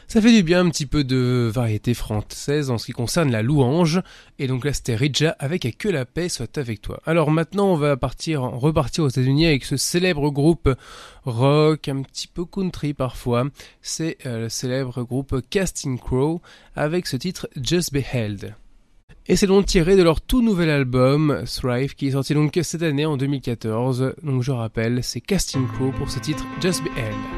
Ça fait du bien un petit peu de variété française en ce qui concerne la louange. Et donc là c'était Ridja avec Et que la paix soit avec toi. Alors maintenant on va repartir aux États-Unis avec ce célèbre groupe rock, un petit peu country parfois. C'est le célèbre groupe Casting Crow avec ce titre Just Be Held. Et c'est donc tiré de leur tout nouvel album Thrive qui est sorti donc cette année en 2014. Donc je rappelle, c'est Casting Crow pour ce titre Just Be Held.